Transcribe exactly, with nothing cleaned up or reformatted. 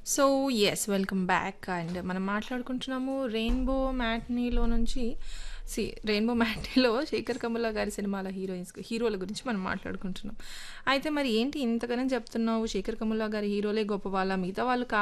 So yes welcome back and మనం మాట్లాడుకుంటున్నాము rainbow మ్యాట్నీలో నుంచి C rainbow మ్యాట్నీలో Shekhar Kammula గారి సినిమాల హీరోయిన్స్ హీరోల గురించి మనం మాట్లాడుకుంటున్నాం. అయితే మరి ఏంటి ఇంతగానం చెప్తున్నావు శేఖర్ కమ్ముల గారి హీరోలే గొప్ప వాళ్ళ మిగతా వాళ్ళు